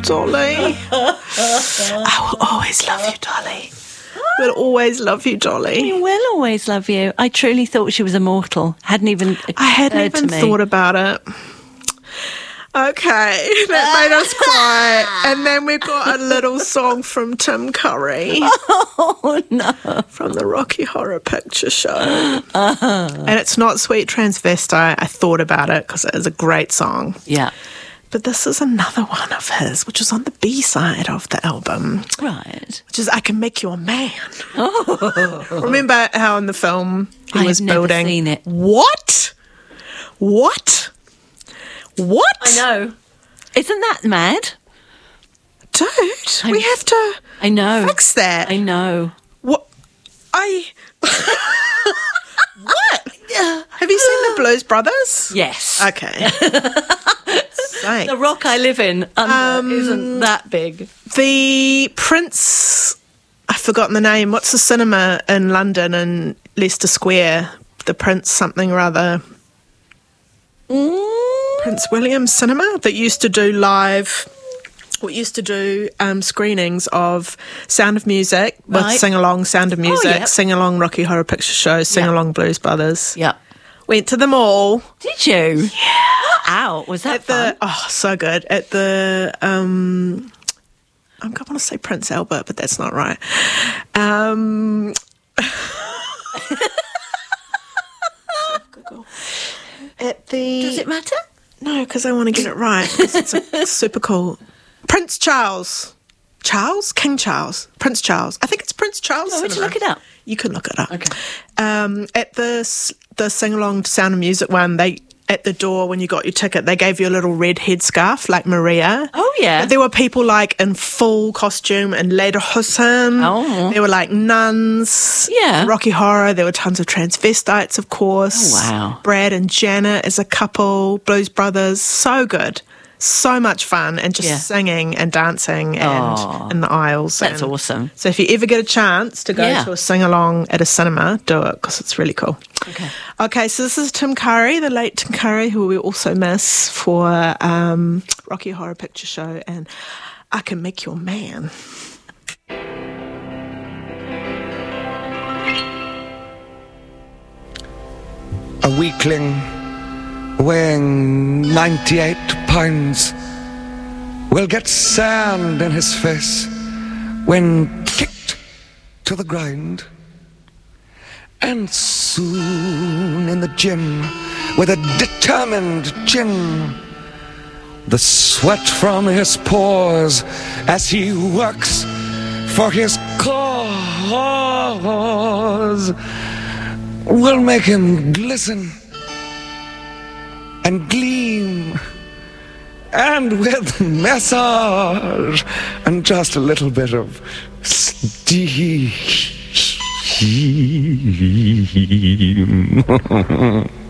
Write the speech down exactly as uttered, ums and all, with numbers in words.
Dolly. I will always love you, Dolly. We'll always love you, Dolly. We will always love you. I truly thought she was immortal. Hadn't even I hadn't even thought about it. Okay, that made us cry. And then we've got a little song from Tim Curry. Oh, no. From the Rocky Horror Picture Show. Uh-huh. And it's not Sweet Transvestite. I thought about it because it is a great song. Yeah. But this is another one of his, which is on the B-side of the album. Right. Which is I Can Make You a Man. Oh. Remember how in the film he I was have never building... seen it. What? What? What? I know. Isn't that mad? Dude, I'm, we have to I know. fix that. I know. What? I... What? Have you seen the Blues Brothers? Yes. Okay. The rock I live in under Um, isn't that big. The Prince... I've forgotten the name. What's the cinema in London in Leicester Square? The Prince something or other... Mm. Prince William Cinema that used to do live, what used to do um, screenings of Sound of Music with Right. Sing Along Sound of Music, yep. Sing Along Rocky Horror Picture Show, Sing Yep. Along Blues Brothers. Yeah. Went to them all. Did you? Yeah. Ow, was that At fun? the oh, so good at the um, I'm going to say Prince Albert, but that's not right. Um, at the Does it matter? No, because I want to get it right. 'Cause it's a, super cool. Prince Charles. Charles? King Charles. Prince Charles. I think it's Prince Charles. Oh, would you Cinema. look it up? You can look it up. Okay. Um, at the s- the sing along Sound of Music one, they at the door when you got your ticket, they gave you a little red headscarf like Maria. Oh, yeah. But there were people like in full costume and Lederhosen. Oh. There were like nuns. Yeah. Rocky Horror. There were tons of transvestites, of course. Oh, wow. Brad and Janet as a couple. Blues Brothers. So good. So much fun and just Yeah. singing and dancing and Oh, in the aisles. That's and awesome. So if you ever get a chance to go Yeah. to a sing-along at a cinema, do it because it's really cool. Okay. Okay, so this is Tim Curry, the late Tim Curry, who we also miss for um, Rocky Horror Picture Show and I Can Make You a Man. A weakling weighing ninety-eight pounds will get sand in his face when kicked to the ground. And soon in the gym, with a determined chin, the sweat from his pores as he works for his cause will make him glisten and gleam, and with massage and just a little bit of steam.